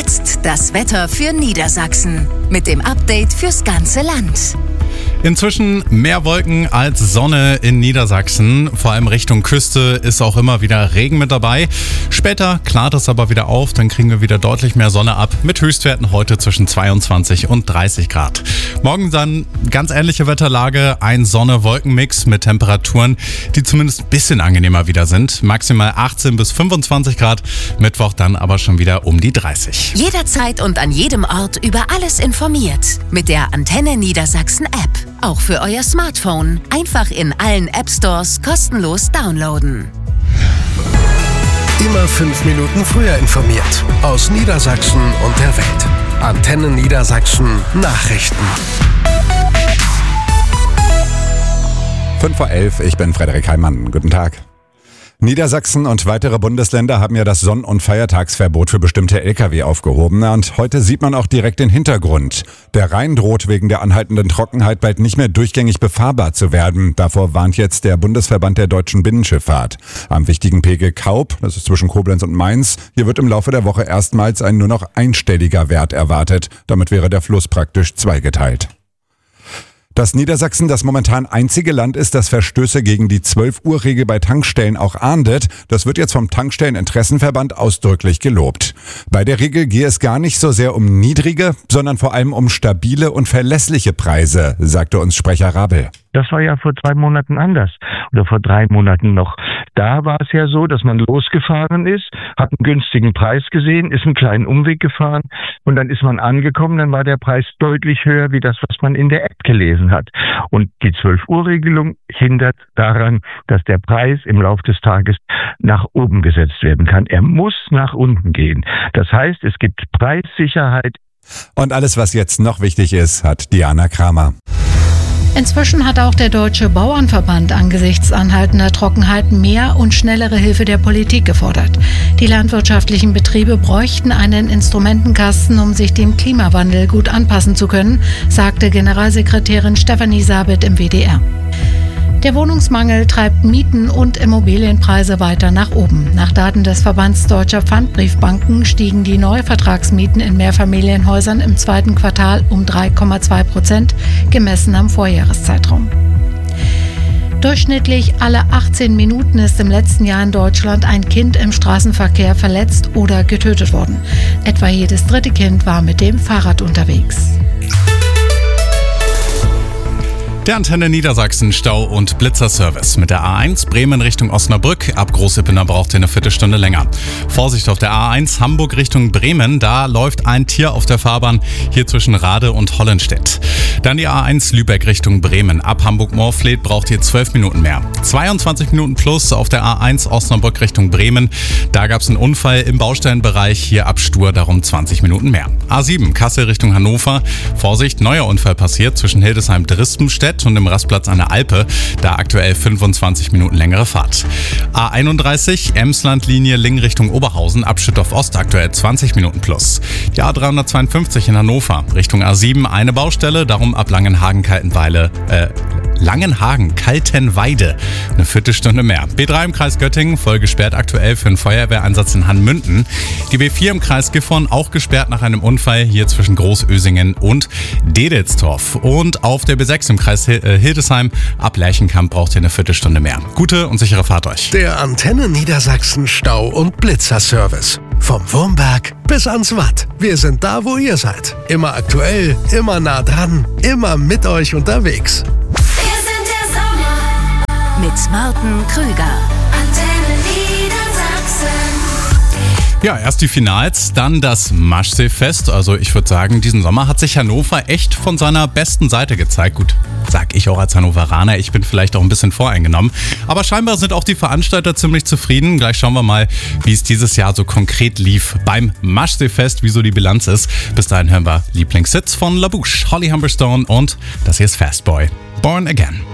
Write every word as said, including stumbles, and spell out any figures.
Jetzt das Wetter für Niedersachsen mit dem Update fürs ganze Land. Inzwischen mehr Wolken als Sonne in Niedersachsen. Vor allem Richtung Küste ist auch immer wieder Regen mit dabei. Später klart es aber wieder auf, dann kriegen wir wieder deutlich mehr Sonne ab mit Höchstwerten heute zwischen zweiundzwanzig und dreißig Grad. Morgen dann ganz ähnliche Wetterlage, ein Sonne-Wolken-Mix mit Temperaturen, die zumindest ein bisschen angenehmer wieder sind. Maximal achtzehn bis fünfundzwanzig Grad, Mittwoch dann aber schon wieder um die dreißig. Jederzeit und an jedem Ort über alles informiert mit der Antenne Niedersachsen App. Auch für euer Smartphone. Einfach in allen App-Stores kostenlos downloaden. Immer fünf Minuten früher informiert. Aus Niedersachsen und der Welt. Antenne Niedersachsen Nachrichten. fünf vor elf, ich bin Frederik Heimann. Guten Tag. Niedersachsen und weitere Bundesländer haben ja das Sonn- und Feiertagsverbot für bestimmte L K W aufgehoben. Und heute sieht man auch direkt den Hintergrund. Der Rhein droht wegen der anhaltenden Trockenheit bald nicht mehr durchgängig befahrbar zu werden. Davor warnt jetzt der Bundesverband der deutschen Binnenschifffahrt. Am wichtigen Pegel Kaub, das ist zwischen Koblenz und Mainz, hier wird im Laufe der Woche erstmals ein nur noch einstelliger Wert erwartet. Damit wäre der Fluss praktisch zweigeteilt. Dass Niedersachsen das momentan einzige Land ist, das Verstöße gegen die zwölf-Uhr-Regel bei Tankstellen auch ahndet, das wird jetzt vom Tankstelleninteressenverband ausdrücklich gelobt. Bei der Regel gehe es gar nicht so sehr um niedrige, sondern vor allem um stabile und verlässliche Preise, sagte uns Sprecher Rabel. Das war ja vor zwei Monaten anders oder vor drei Monaten noch. Da war es ja so, dass man losgefahren ist, hat einen günstigen Preis gesehen, ist einen kleinen Umweg gefahren und dann ist man angekommen, dann war der Preis deutlich höher wie das, was man in der App gelesen hat. Und die zwölf-Uhr-Regelung hindert daran, dass der Preis im Laufe des Tages nach oben gesetzt werden kann. Er muss nach unten gehen. Das heißt, es gibt Preissicherheit. Und alles, was jetzt noch wichtig ist, hat Diana Kramer. Inzwischen hat auch der Deutsche Bauernverband angesichts anhaltender Trockenheit mehr und schnellere Hilfe der Politik gefordert. Die landwirtschaftlichen Betriebe bräuchten einen Instrumentenkasten, um sich dem Klimawandel gut anpassen zu können, sagte Generalsekretärin Stefanie Sabit im W D R. Der Wohnungsmangel treibt Mieten und Immobilienpreise weiter nach oben. Nach Daten des Verbands Deutscher Pfandbriefbanken stiegen die Neuvertragsmieten in Mehrfamilienhäusern im zweiten Quartal um drei Komma zwei Prozent, gemessen am Vorjahreszeitraum. Durchschnittlich alle achtzehn Minuten ist im letzten Jahr in Deutschland ein Kind im Straßenverkehr verletzt oder getötet worden. Etwa jedes dritte Kind war mit dem Fahrrad unterwegs. Der Antenne Niedersachsen Stau- und Blitzerservice mit der A eins Bremen Richtung Osnabrück. Ab Großippener braucht ihr eine Viertelstunde länger. Vorsicht auf der A eins Hamburg Richtung Bremen. Da läuft ein Tier auf der Fahrbahn, hier zwischen Rade und Hollenstedt. Dann die A eins Lübeck Richtung Bremen. Ab Hamburg-Morfleet braucht ihr zwölf Minuten mehr. zweiundzwanzig Minuten plus auf der A eins Osnabrück Richtung Bremen. Da gab es einen Unfall im Baustellenbereich. Hier ab Stur darum zwanzig Minuten mehr. A sieben Kassel Richtung Hannover. Vorsicht, neuer Unfall passiert zwischen Hildesheim-Drispenstedt und dem Rastplatz an der Alpe. Da aktuell fünfundzwanzig Minuten längere Fahrt. A einunddreißig Emslandlinie Lingen Richtung Oberhausen. ab Schüttorf Ost aktuell zwanzig Minuten plus. Die A dreihundertzweiundfünfzig in Hannover Richtung A sieben eine Baustelle. Darum ab Langenhagen-Kaltenweile, äh, Langenhagen-Kaltenweide eine Viertelstunde mehr. B drei im Kreis Göttingen voll gesperrt aktuell für einen Feuerwehreinsatz in Hanmünden. Die B vier im Kreis Gifhorn auch gesperrt nach einem Unfall hier zwischen Großösingen und Dedelstorf. Und auf der B sechs im Kreis Hildesheim ab Lerchenkamp braucht ihr eine Viertelstunde mehr. Gute und sichere Fahrt euch. Der Antenne Niedersachsen Stau- und Blitzerservice. Vom Wurmberg bis ans Watt. Wir sind da, wo ihr seid. Immer aktuell, immer nah dran, immer mit euch unterwegs. Wir sind der Sommer mit Martin Krüger. Antenne Niedersachsen. Ja, erst die Finals, dann das Maschsee-Fest. Also ich würde sagen, diesen Sommer hat sich Hannover echt von seiner besten Seite gezeigt. Gut, sag ich auch als Hannoveraner, ich bin vielleicht auch ein bisschen voreingenommen. Aber scheinbar sind auch die Veranstalter ziemlich zufrieden. Gleich schauen wir mal, wie es dieses Jahr so konkret lief beim Maschsee-Fest, wieso die Bilanz ist. Bis dahin hören wir Lieblingshits von La Bouche, Holly Humberstone und das hier ist Fastboy, Born Again.